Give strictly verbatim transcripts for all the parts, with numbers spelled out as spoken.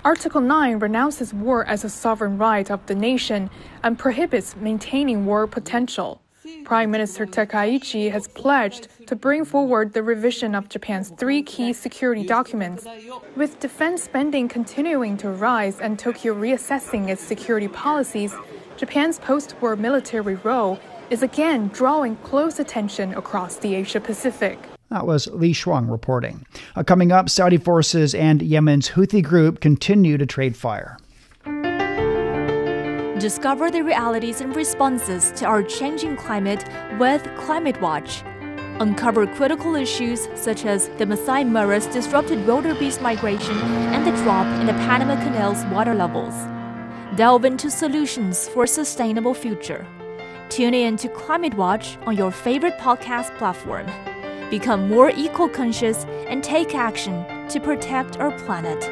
Article nine renounces war as a sovereign right of the nation and prohibits maintaining war potential. Prime Minister Takaichi has pledged to bring forward the revision of Japan's three key security documents. With defense spending continuing to rise and Tokyo reassessing its security policies, Japan's post-war military role is again drawing close attention across the Asia-Pacific. That was Li Shuang reporting. Uh, coming up, Saudi forces and Yemen's Houthi group continue to trade fire. Discover the realities and responses to our changing climate with Climate Watch. Uncover critical issues such as the Masai Mara's disrupted wildebeest migration and the drop in the Panama Canal's water levels. Delve into solutions for a sustainable future. Tune in to Climate Watch on your favorite podcast platform. Become more eco-conscious and take action to protect our planet.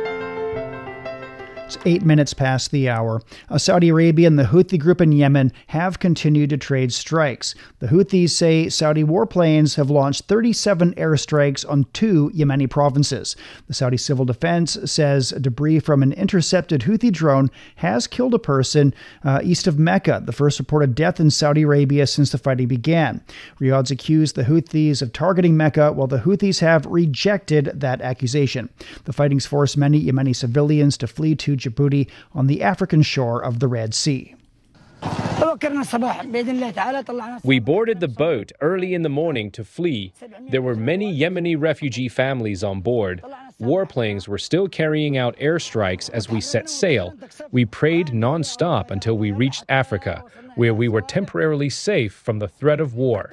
It's eight minutes past the hour. Uh, Saudi Arabia and the Houthi group in Yemen have continued to trade strikes. The Houthis say Saudi warplanes have launched thirty-seven airstrikes on two Yemeni provinces. The Saudi Civil Defense says debris from an intercepted Houthi drone has killed a person uh, east of Mecca, the first reported death in Saudi Arabia since the fighting began. Riyadh's accused the Houthis of targeting Mecca, while the Houthis have rejected that accusation. The fighting's forced many Yemeni civilians to flee to Djibouti on the African shore of the Red Sea. We boarded the boat early in the morning to flee. There were many Yemeni refugee families on board. Warplanes were still carrying out airstrikes as we set sail. We prayed non-stop until we reached Africa, where we were temporarily safe from the threat of war.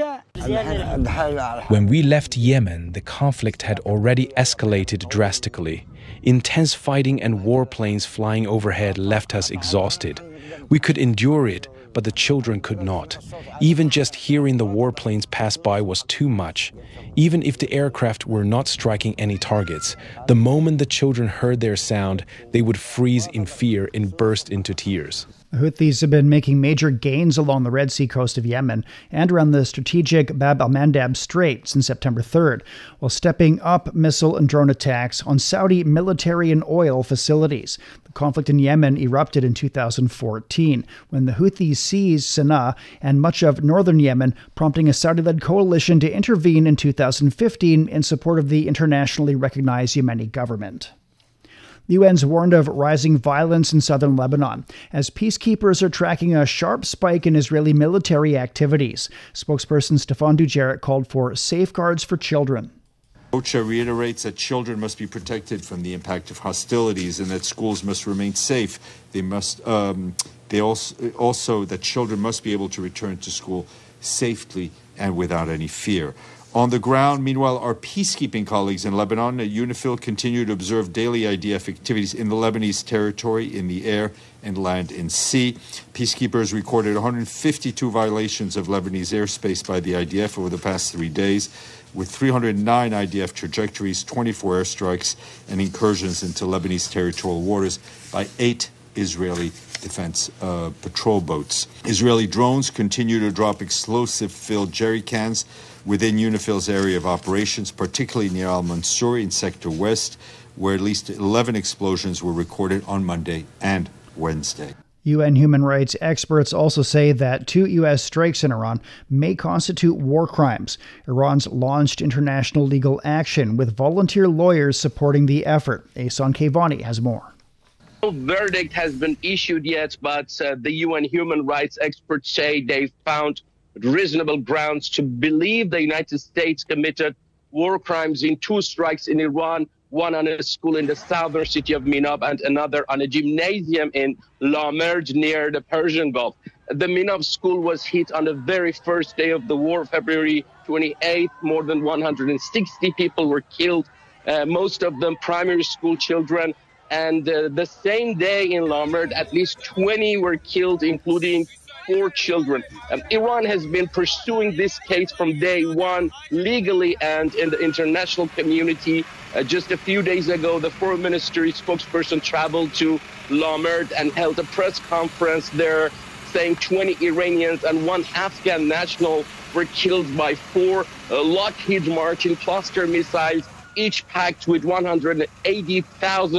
When we left Yemen, the conflict had already escalated drastically. Intense fighting and warplanes flying overhead left us exhausted. We could endure it, but the children could not. Even just hearing the warplanes pass by was too much. Even if the aircraft were not striking any targets, the moment the children heard their sound, they would freeze in fear and burst into tears. The Houthis have been making major gains along the Red Sea coast of Yemen and around the strategic Bab al-Mandab Strait since September third, while stepping up missile and drone attacks on Saudi military and oil facilities. The conflict in Yemen erupted in two thousand fourteen, when the Houthis seized Sana'a and much of northern Yemen, prompting a Saudi-led coalition to intervene in two thousand fifteen in support of the internationally recognized Yemeni government. The U N's warned of rising violence in southern Lebanon as peacekeepers are tracking a sharp spike in Israeli military activities. Spokesperson Stéphane Dujarric called for safeguards for children. OCHA reiterates that children must be protected from the impact of hostilities and that schools must remain safe. They must, um, they also, also that children must be able to return to school safely and without any fear. On the ground, meanwhile, our peacekeeping colleagues in Lebanon at UNIFIL continue to observe daily I D F activities in the Lebanese territory, in the air and land and sea. Peacekeepers recorded one hundred fifty-two violations of Lebanese airspace by the I D F over the past three days, with three hundred nine I D F trajectories, twenty-four airstrikes, and incursions into Lebanese territorial waters by eight Israeli defense uh, patrol boats. Israeli drones continue to drop explosive-filled jerry cans within UNIFIL's area of operations, particularly near Al-Mansouri in Sector West, where at least eleven explosions were recorded on Monday and Wednesday. U N human rights experts also say that two U S strikes in Iran may constitute war crimes. Iran's launched international legal action with volunteer lawyers supporting the effort. Ahsan Kayvani has more. No verdict has been issued yet, but uh, the U N human rights experts say they found reasonable grounds to believe the United States committed war crimes in two strikes in Iran, one on a school in the southern city of Minab and another on a gymnasium in La Merge near the Persian Gulf. The Minab school was hit on the very first day of the war, February twenty-eighth. More than one hundred sixty people were killed, uh, most of them primary school children. And uh, the same day in La Merge, at least twenty were killed, including four children. Um, Iran has been pursuing this case from day one, legally and in the international community. Uh, just a few days ago, the foreign ministry spokesperson traveled to La Merge and held a press conference there, saying twenty Iranians and one Afghan national were killed by four uh, Lockheed Martin cluster missiles, each packed with one hundred eighty thousand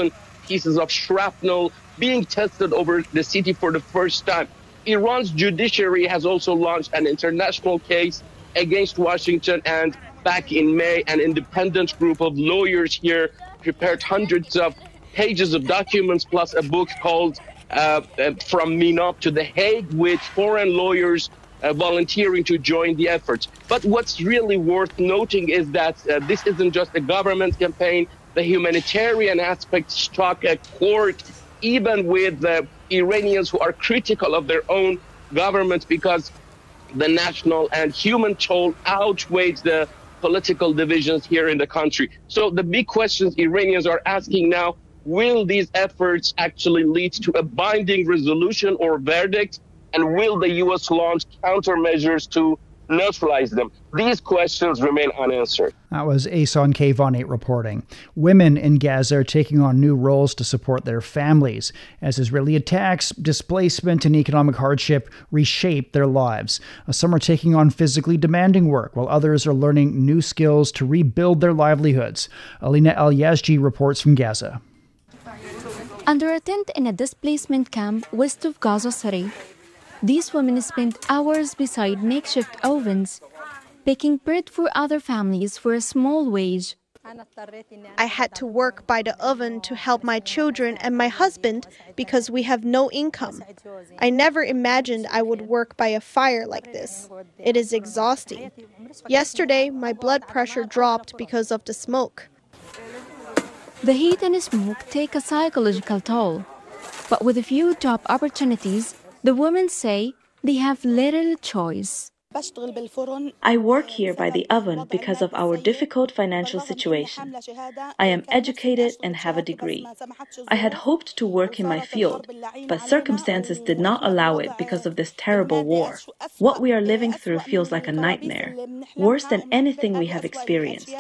pieces of shrapnel being tested over the city for the first time. Iran's judiciary has also launched an international case against Washington, and back in May, an independent group of lawyers here prepared hundreds of pages of documents plus a book called uh, From Minop to The Hague, with foreign lawyers uh, volunteering to join the efforts. But what's really worth noting is that uh, this isn't just a government campaign. The humanitarian aspect struck a chord even with the Iranians who are critical of their own government, because the national and human toll outweighs the political divisions here in the country. So the big questions Iranians are asking now: will these efforts actually lead to a binding resolution or verdict? And will the U S launch countermeasures to neutralize them? These questions remain unanswered. That was Ason K. Von eight reporting. Women in Gaza are taking on new roles to support their families as Israeli attacks, displacement, and economic hardship reshape their lives. Some are taking on physically demanding work, while others are learning new skills to rebuild their livelihoods. Alina El-Yazji reports from Gaza. Under a tent in a displacement camp west of Gaza City, these women spent hours beside makeshift ovens, baking bread for other families for a small wage. I had to work by the oven to help my children and my husband because we have no income. I never imagined I would work by a fire like this. It is exhausting. Yesterday, my blood pressure dropped because of the smoke. The heat and smoke take a psychological toll, but with a few job opportunities, the women say they have little choice. I work here by the oven because of our difficult financial situation. I am educated and have a degree. I had hoped to work in my field, but circumstances did not allow it because of this terrible war. What we are living through feels like a nightmare, worse than anything we have experienced.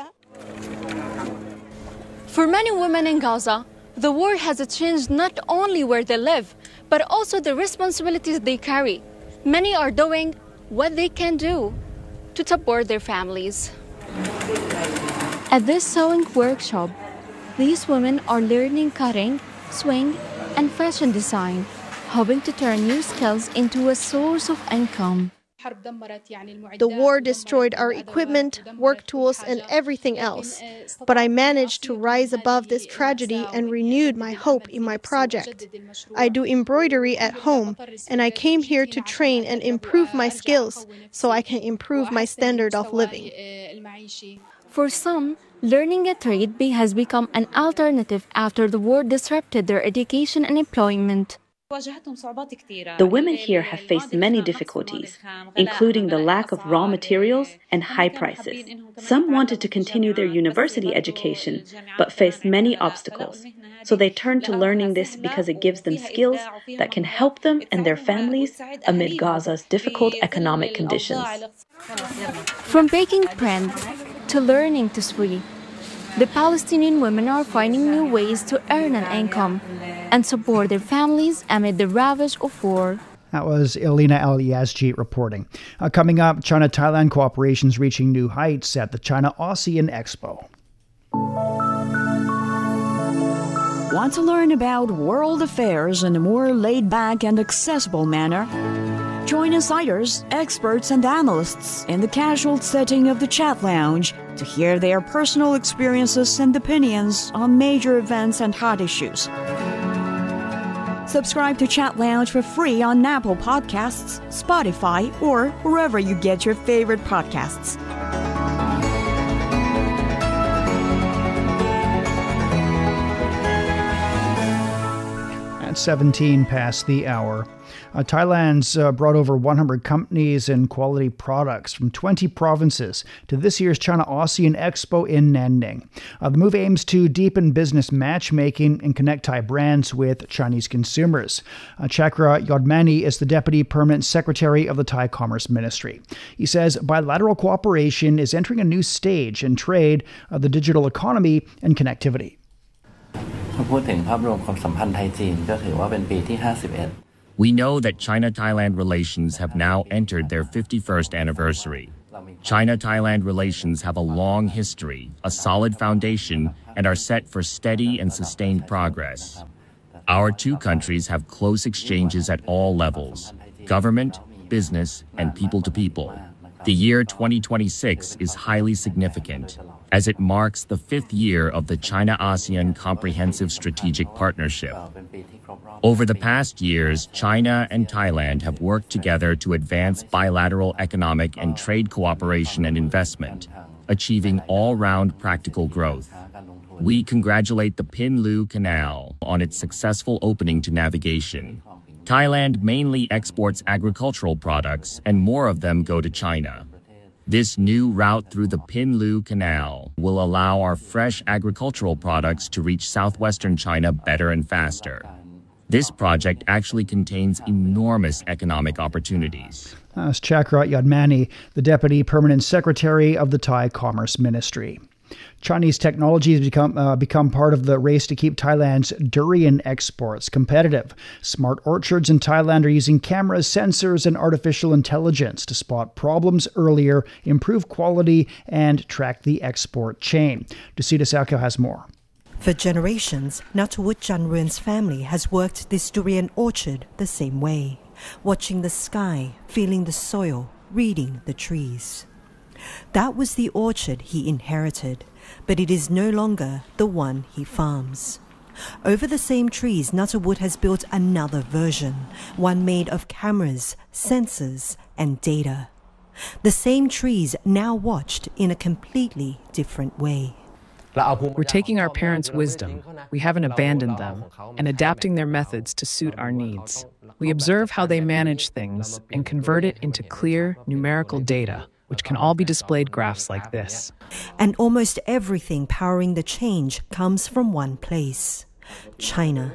For many women in Gaza, the war has changed not only where they live, but also the responsibilities they carry. Many are doing what they can do to support their families. At this sewing workshop, these women are learning cutting, sewing, and fashion design, hoping to turn new skills into a source of income. The war destroyed our equipment, work tools, and everything else. But I managed to rise above this tragedy and renewed my hope in my project. I do embroidery at home, and I came here to train and improve my skills so I can improve my standard of living. For some, learning a trade has become an alternative after the war disrupted their education and employment. The women here have faced many difficulties, including the lack of raw materials and high prices. Some wanted to continue their university education, but faced many obstacles. So they turned to learning this because it gives them skills that can help them and their families amid Gaza's difficult economic conditions. From baking bread to learning to sew, the Palestinian women are finding new ways to earn an income and support their families amid the ravage of war. That was Alina El-Yazji reporting. Uh, coming up, China-Thailand cooperation's reaching new heights at the China-ASEAN Expo. Want to learn about world affairs in a more laid-back and accessible manner? Join insiders, experts, and analysts in the casual setting of the Chat Lounge to hear their personal experiences and opinions on major events and hot issues. Subscribe to Chat Lounge for free on Apple Podcasts, Spotify, or wherever you get your favorite podcasts. At seventeen past the hour. Uh, Thailand's uh, brought over one hundred companies and quality products from twenty provinces to this year's China-ASEAN Expo in Nanning. Uh, the move aims to deepen business matchmaking and connect Thai brands with Chinese consumers. Uh, Chakra Yodmani is the Deputy Permanent Secretary of the Thai Commerce Ministry. He says bilateral cooperation is entering a new stage in trade, uh, the digital economy, and connectivity. We know that China-Thailand relations have now entered their fifty-first anniversary. China-Thailand relations have a long history, a solid foundation, and are set for steady and sustained progress. Our two countries have close exchanges at all levels: government, business, and people to people. The year twenty twenty-six is highly significant, as it marks the fifth year of the China-ASEAN Comprehensive Strategic Partnership. Over the past years, China and Thailand have worked together to advance bilateral economic and trade cooperation and investment, achieving all-round practical growth. We congratulate the Pinh Lu Canal on its successful opening to navigation. Thailand mainly exports agricultural products, and more of them go to China. This new route through the Pinh Lu Canal will allow our fresh agricultural products to reach southwestern China better and faster. This project actually contains enormous economic opportunities. That's Chakrat Yadmani, the Deputy Permanent Secretary of the Thai Commerce Ministry. Chinese technology has become, uh, become part of the race to keep Thailand's durian exports competitive. Smart orchards in Thailand are using cameras, sensors, and artificial intelligence to spot problems earlier, improve quality, and track the export chain. Dusita Salkio has more. For generations, Natawut Janruen's family has worked this durian orchard the same way, watching the sky, feeling the soil, reading the trees. That was the orchard he inherited, but it is no longer the one he farms. Over the same trees, Natawut has built another version, one made of cameras, sensors, and data. The same trees now watched in a completely different way. We're taking our parents' wisdom, we haven't abandoned them, and adapting their methods to suit our needs. We observe how they manage things and convert it into clear, numerical data, which can all be displayed graphs like this. And almost everything powering the change comes from one place: China.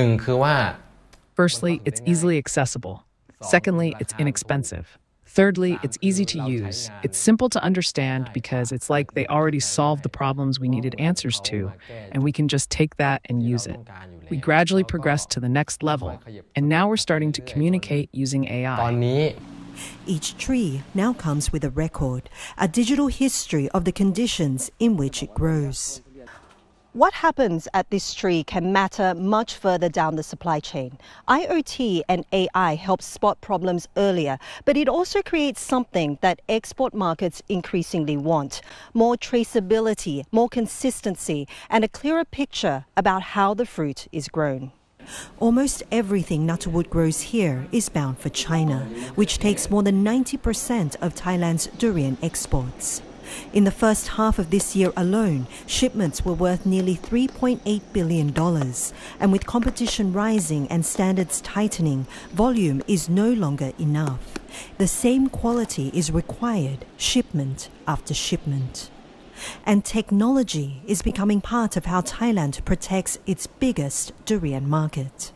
Firstly, it's easily accessible. Secondly, it's inexpensive. Thirdly, it's easy to use. It's simple to understand because it's like they already solved the problems we needed answers to, and we can just take that and use it. We gradually progressed to the next level, and now we're starting to communicate using A I. Each tree now comes with a record, a digital history of the conditions in which it grows. What happens at this tree can matter much further down the supply chain. I O T and A I help spot problems earlier, but it also creates something that export markets increasingly want: more traceability, more consistency, and a clearer picture about how the fruit is grown. Almost everything Natawut grows here is bound for China, which takes more than ninety percent of Thailand's durian exports. In the first half of this year alone, shipments were worth nearly three point eight billion dollars. And with competition rising and standards tightening, volume is no longer enough. The same quality is required, shipment after shipment. And technology is becoming part of how Thailand protects its biggest durian market.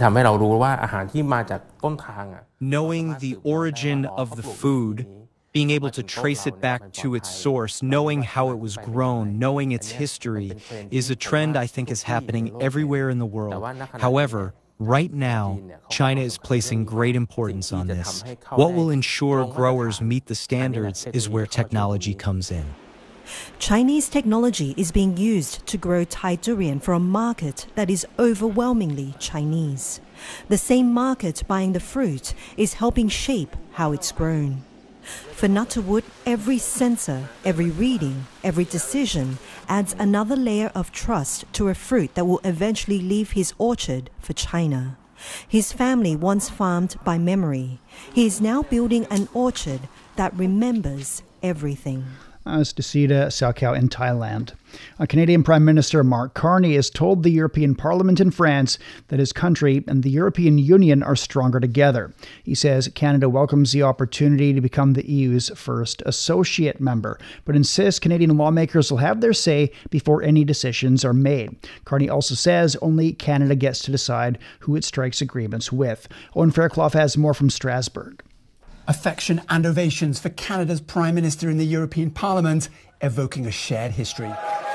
Knowing the origin of the food, being able to trace it back to its source, knowing how it was grown, knowing its history, is a trend I think is happening everywhere in the world. However, right now, China is placing great importance on this. What will ensure growers meet the standards is where technology comes in. Chinese technology is being used to grow Thai durian for a market that is overwhelmingly Chinese. The same market buying the fruit is helping shape how it's grown. For Natawut, every sensor, every reading, every decision adds another layer of trust to a fruit that will eventually leave his orchard for China. His family once farmed by memory. He is now building an orchard that remembers everything. As Dusita Salkio in Thailand. A Canadian Prime Minister Mark Carney has told the European Parliament in France that his country and the European Union are stronger together. He says Canada welcomes the opportunity to become the E U's first associate member, but insists Canadian lawmakers will have their say before any decisions are made. Carney also says only Canada gets to decide who it strikes agreements with. Owen Fairclough has more from Strasbourg. Affection and ovations for Canada's Prime Minister in the European Parliament, evoking a shared history.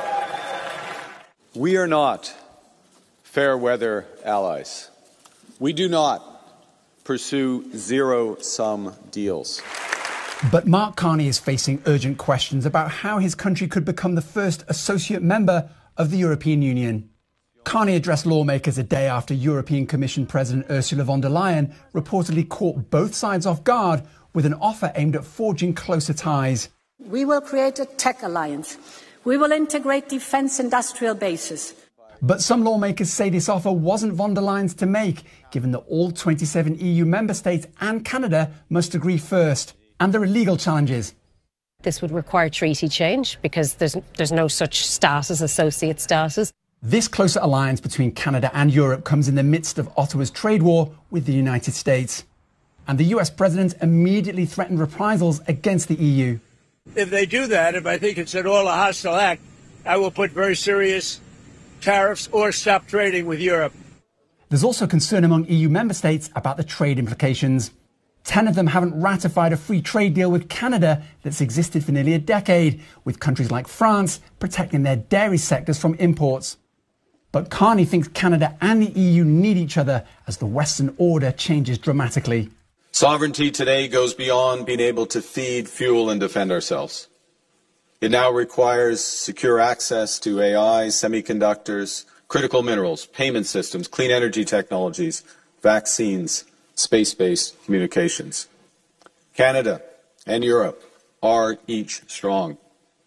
We are not fair weather allies. We do not pursue zero-sum deals. But Mark Carney is facing urgent questions about how his country could become the first associate member of the European Union. Carney addressed lawmakers a day after European Commission President Ursula von der Leyen reportedly caught both sides off guard with an offer aimed at forging closer ties. We will create a tech alliance. We will integrate defence industrial bases. But some lawmakers say this offer wasn't von der Leyen's to make, given that all twenty-seven E U member states and Canada must agree first. And there are legal challenges. This would require treaty change because there's, there's no such status, associate status. This closer alliance between Canada and Europe comes in the midst of Ottawa's trade war with the United States. And the U S president immediately threatened reprisals against the E U. If they do that, if I think it's at all a hostile act, I will put very serious tariffs or stop trading with Europe. There's also concern among E U member states about the trade implications. Ten of them haven't ratified a free trade deal with Canada that's existed for nearly a decade, with countries like France protecting their dairy sectors from imports. But Carney thinks Canada and the E U need each other as the Western order changes dramatically. Sovereignty today goes beyond being able to feed, fuel, and defend ourselves. It now requires secure access to A I, semiconductors, critical minerals, payment systems, clean energy technologies, vaccines, space-based communications. Canada and Europe are each strong.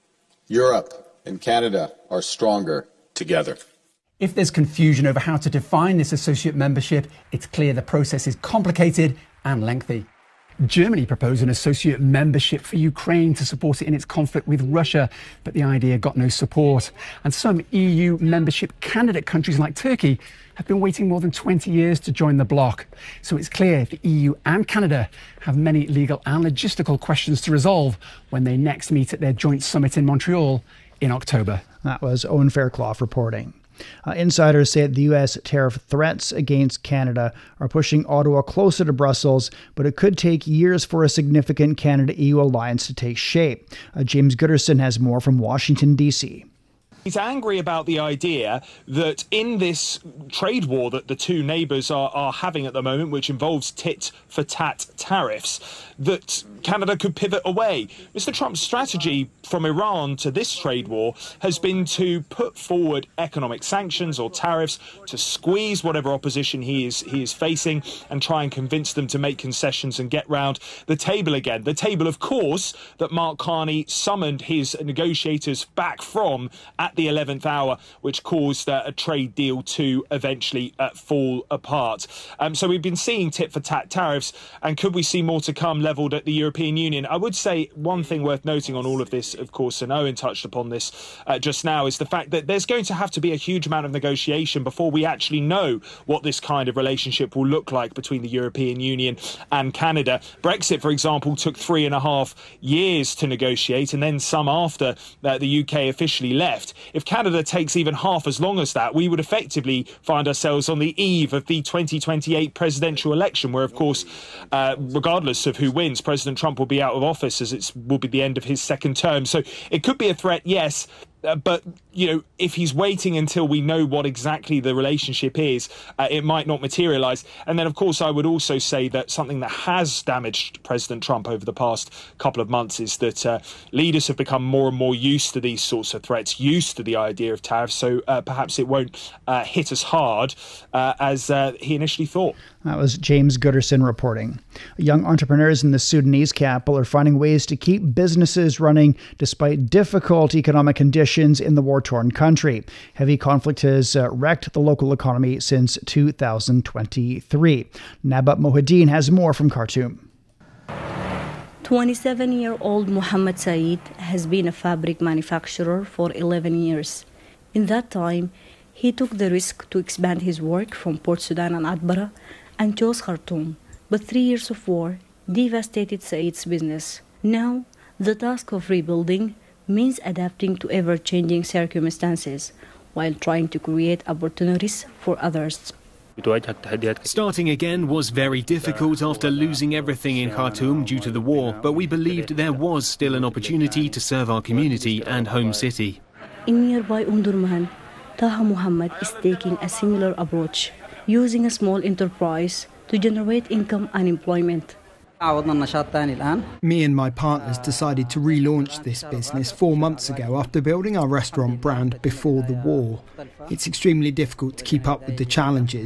Europe and Canada are stronger together. If there's confusion over how to define this associate membership, it's clear the process is complicated and lengthy. Germany proposed an associate membership for Ukraine to support it in its conflict with Russia, but the idea got no support. And some E U membership candidate countries like Turkey have been waiting more than twenty years to join the bloc. So it's clear the E U and Canada have many legal and logistical questions to resolve when they next meet at their joint summit in Montreal in October. That was Owen Fairclough reporting. Uh, insiders say that the U S tariff threats against Canada are pushing Ottawa closer to Brussels, but it could take years for a significant Canada-E U alliance to take shape. Uh, James Gooderson has more from Washington, D C. He's angry about the idea that in this trade war that the two neighbours are, are having at the moment, which involves tit-for-tat tariffs, that Canada could pivot away. Mister Trump's strategy from Iran to this trade war has been to put forward economic sanctions or tariffs to squeeze whatever opposition he is he is facing and try and convince them to make concessions and get round the table again. The table, of course, that Mark Carney summoned his negotiators back from at the eleventh hour, which caused uh, a trade deal to eventually uh, fall apart. Um, so we've been seeing tit-for-tat tariffs, and could we see more to come levelled at the European Union? I would say one thing worth noting on all of this, of course, and Owen touched upon this uh, just now, is the fact that there's going to have to be a huge amount of negotiation before we actually know what this kind of relationship will look like between the European Union and Canada. Brexit, for example, took three and a half years to negotiate, and then some after uh, the U K officially left. If Canada takes even half as long as that, we would effectively find ourselves on the eve of the twenty twenty-eight presidential election, where, of course, uh, regardless of who wins, President Trump will be out of office, as it will be the end of his second term. So it could be a threat, yes. Uh, but, you know, if he's waiting until we know what exactly the relationship is, uh, it might not materialise. And then, of course, I would also say that something that has damaged President Trump over the past couple of months is that uh, leaders have become more and more used to these sorts of threats, used to the idea of tariffs. So uh, perhaps it won't uh, hit as hard uh, as uh, he initially thought. That was James Gooderson reporting. Young entrepreneurs in the Sudanese capital are finding ways to keep businesses running despite difficult economic conditions in the war-torn country. Heavy conflict has uh, wrecked the local economy since two thousand twenty-three. Nabat Mohideen has more from Khartoum. twenty-seven-year-old Mohammed Saeed has been a fabric manufacturer for eleven years. In that time, he took the risk to expand his work from Port Sudan and Atbara and chose Khartoum. But three years of war devastated Saeed's business. Now, the task of rebuilding means adapting to ever-changing circumstances while trying to create opportunities for others. Starting again was very difficult after losing everything in Khartoum due to the war, but we believed there was still an opportunity to serve our community and home city. In nearby Umdurman, Taha Muhammad is taking a similar approach, using a small enterprise to generate income and employment. Me and my partners decided to relaunch this business four months ago after building our restaurant brand before the war. It's extremely difficult to keep up with the challenges.